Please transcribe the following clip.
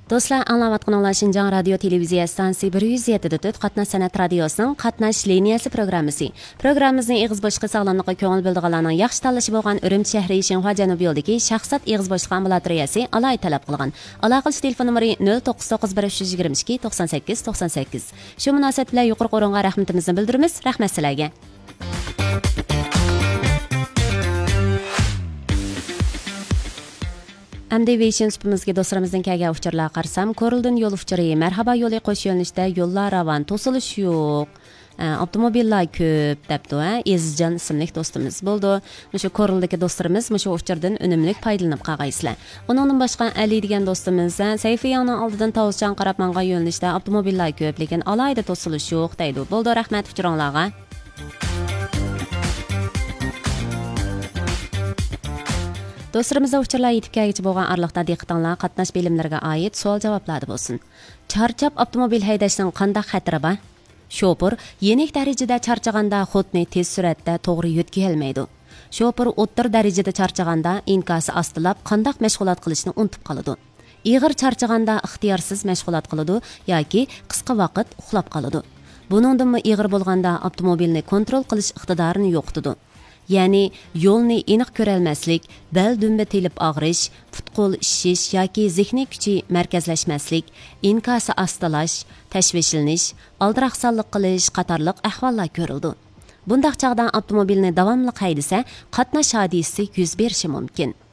Do'stlar, anglayotganinglar Şinjan radio televiziya stansiyasi 107.4 Qatnash san'at radiosining Qatnash liniyasi programmasi. Programmamizni ig'iz boshqa sog'lomlikqa ko'ngil bildirganlarning yaxshi tanlashi bo'lgan Urumchi shahri Shinhua Janubiy yo'lidagi shaxsat ig'iz boshqa ambulatoriyasi alohida talab qilgan. Aloqachi telefon nomeri 099122 98 98. Shu munosabat bilan yuqori o'ringa rahmatimizni bildiramiz. Rahmat sizlarga. Әмді Вейшен süpümizge dostlarımızdan kelgan uçurlar qarsam, Koruldun yol uçuri, merhaba yolu qo'sh yo'nalishda yo'llar ravan, to'silish yo'q, avtomobillar ko'p debdi, Ezizjon ismli do'stimiz bo'ldi. Shu Koruldagi do'stlarimiz shu uçurdan unumli foydalanib qolgaysizlar. Uningdan boshqa Ali degan do'stimiz Sayfiyaning oldidan Tavusjon qarab menga yo'nalishda avtomobillar ko'p, lekin alayda to'silish yo'q deydi. Bo'ldi, rahmat uchuringlarga. Dostlarımızda uçurlar yetib kelgichi bo'lgan arliqda diqqatinglar qatnash bilimlariga oid savol-javoblar bo'lsin. Charchab avtomobil haydashning qanday xatiri bor? Shoför yenik darajada charchaganda xodni tez suratda to'g'ri yo'tga olmaydi. Shoför o'rta darajada charchaganda inkasi ostilab qanday mashg'ulot qilishni unutib qoladi. Ig'ir charchaganda ixtiyorsiz mashg'ulot qiladi yoki qisqa vaqt uxlab qoladi. Buningdan ig'ir bo'lganda avtomobilni kontrol qilish iqtidorini yo'qotadi. Ya'ni yo'lni aniq ko'rolmaslik, bel dumba telib og'rish, put-qo'l ishish yoki zehniy kuchi markazlashmaslik, inkasi ostalash, tashvishlanish, aldiraqsonlik qilish qatorliq ahvollar ko'rildi. Bundaq chog'da avtomobilni davomli haydasa, qatnash hodisasi yuz berishi mumkin.